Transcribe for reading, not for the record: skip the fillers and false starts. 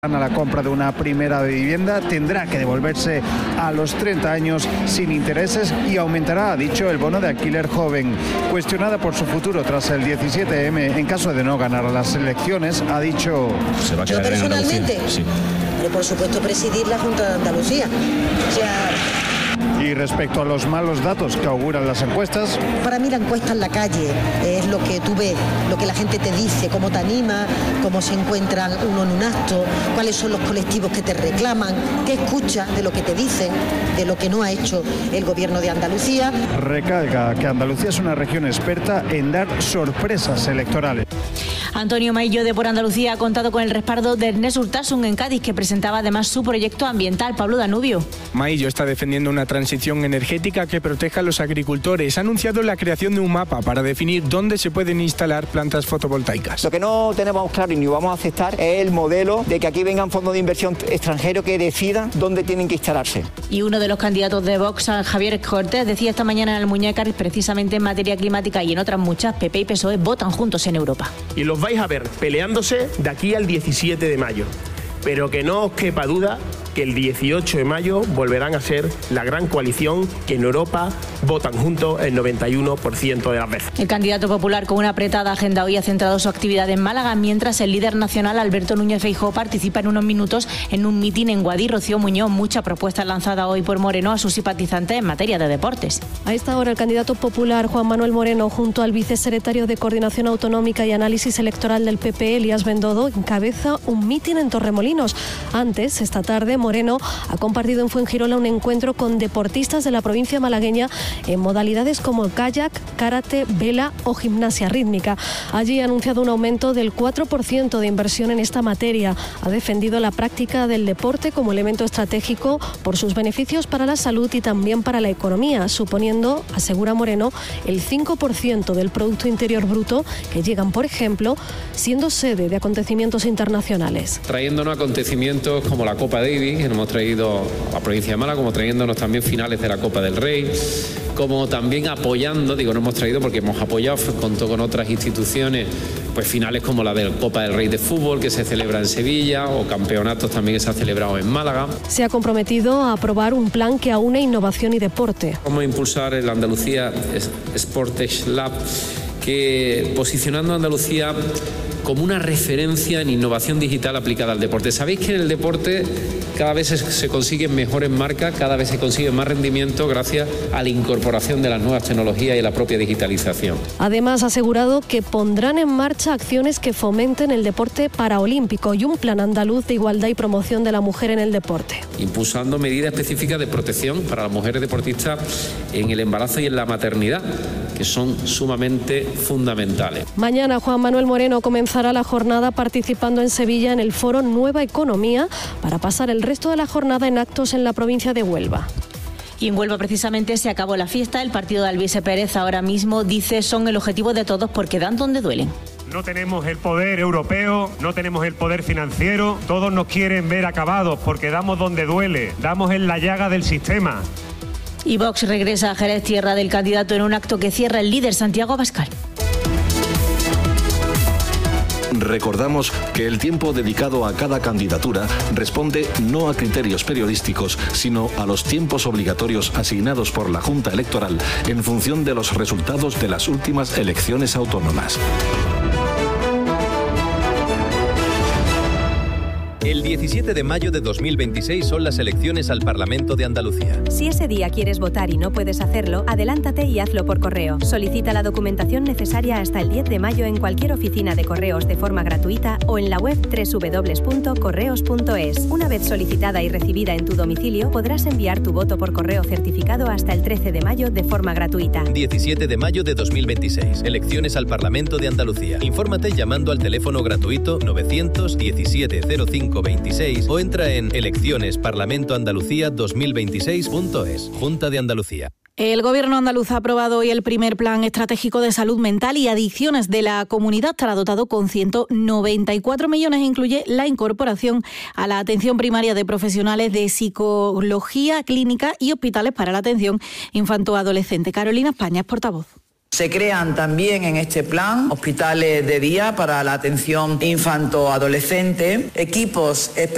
a la compra de una primera vivienda tendrá que devolverse a los 30 años sin intereses y aumentará, ha dicho, el bono de alquiler joven. Cuestionada por su futuro tras el 17M en caso de no ganar las elecciones, ha dicho... ¿Se va a quedar en Andalucía? Personalmente, sí. Pero por supuesto presidir la Junta de Andalucía. O sea... Y respecto a los malos datos que auguran las encuestas... Para mí la encuesta en la calle es lo que tú ves, lo que la gente te dice, cómo te anima, cómo se encuentran uno en un acto, cuáles son los colectivos que te reclaman, qué escuchas de lo que te dicen, de lo que no ha hecho el gobierno de Andalucía. Recalca que Andalucía es una región experta en dar sorpresas electorales. Antonio Maillo de Por Andalucía ha contado con el respaldo de Ernest Urtasun en Cádiz, que presentaba además su proyecto ambiental. Pablo Danubio. Maillo está defendiendo una transición energética que proteja a los agricultores. Ha anunciado la creación de un mapa para definir dónde se pueden instalar plantas fotovoltaicas. Lo que no tenemos claro y ni vamos a aceptar es el modelo de que aquí vengan fondos de inversión extranjeros que decidan dónde tienen que instalarse. Y uno de los candidatos de Vox, Javier Cortés, decía esta mañana en Almuñécar, precisamente en materia climática y en otras muchas, PP y PSOE votan juntos en Europa. Y los vais a ver peleándose de aquí al 17 de mayo. Pero que no os quepa duda que el 18 de mayo volverán a ser la gran coalición que en Europa votan juntos el 91% de las veces. El candidato popular con una apretada agenda hoy ha centrado su actividad en Málaga, mientras el líder nacional Alberto Núñez Feijóo participa en unos minutos en un mitin en Guadí. Rocío Muñoz, mucha propuesta lanzada hoy por Moreno a sus simpatizantes en materia de deportes. A esta hora el candidato popular Juan Manuel Moreno, junto al vicesecretario de Coordinación Autonómica y Análisis Electoral del PP, Elías Bendodo, encabeza un mitin en Torremolinos. Antes, esta tarde, Moreno ha compartido en Fuengirola un encuentro con deportistas de la provincia malagueña en modalidades como kayak, karate, vela o gimnasia rítmica. Allí ha anunciado un aumento del 4% de inversión en esta materia. Ha defendido la práctica del deporte como elemento estratégico por sus beneficios para la salud y también para la economía, suponiendo, asegura Moreno, el 5% del Producto Interior Bruto que llegan, por ejemplo, siendo sede de acontecimientos internacionales. Trayéndonos acontecimientos como la Copa Davis, que hemos traído a la provincia de Málaga, como trayéndonos también finales de la Copa del Rey, como también apoyando, no hemos traído porque hemos apoyado, contó con otras instituciones, pues finales como la del Copa del Rey de fútbol que se celebra en Sevilla o campeonatos también que se ha celebrado en Málaga. Se ha comprometido a aprobar un plan que aúne innovación y deporte. Vamos a impulsar el Andalucía Sportech Lab, que posicionando a Andalucía como una referencia en innovación digital aplicada al deporte. Sabéis que en el deporte cada vez se consiguen mejores marcas, cada vez se consigue más rendimiento gracias a la incorporación de las nuevas tecnologías y la propia digitalización. Además, ha asegurado que pondrán en marcha acciones que fomenten el deporte paraolímpico y un plan andaluz de igualdad y promoción de la mujer en el deporte. Impulsando medidas específicas de protección para las mujeres deportistas en el embarazo y en la maternidad, que son sumamente fundamentales. Mañana Juan Manuel Moreno comenzará la jornada participando en Sevilla en el foro Nueva Economía para pasar el resto de la jornada en actos en la provincia de Huelva. Y en Huelva precisamente se acabó la fiesta. El partido de Alvise Pérez ahora mismo dice son el objetivo de todos porque dan donde duelen. No tenemos el poder europeo, no tenemos el poder financiero, todos nos quieren ver acabados porque damos donde duele, damos en la llaga del sistema. Y Vox regresa a Jerez, tierra del candidato, en un acto que cierra el líder Santiago Abascal. Recordamos que el tiempo dedicado a cada candidatura responde no a criterios periodísticos, sino a los tiempos obligatorios asignados por la Junta Electoral en función de los resultados de las últimas elecciones autónomas. El 17 de mayo de 2026 son las elecciones al Parlamento de Andalucía. Si ese día quieres votar y no puedes hacerlo, adelántate y hazlo por correo. Solicita la documentación necesaria hasta el 10 de mayo en cualquier oficina de correos de forma gratuita o en la web www.correos.es. Una vez solicitada y recibida en tu domicilio, podrás enviar tu voto por correo certificado hasta el 13 de mayo de forma gratuita. 17 de mayo de 2026. Elecciones al Parlamento de Andalucía. Infórmate llamando al teléfono gratuito 917 05 26 o entra en eleccionesparlamentoandalucía2026.es. Junta de Andalucía. El Gobierno andaluz ha aprobado hoy el primer plan estratégico de salud mental y adicciones de la comunidad. Estará dotado con 194 millones e incluye la incorporación a la atención primaria de profesionales de psicología clínica y hospitales para la atención infanto-adolescente. Carolina España es portavoz. Se crean también en este plan hospitales de día para la atención infanto-adolescente, equipos específicos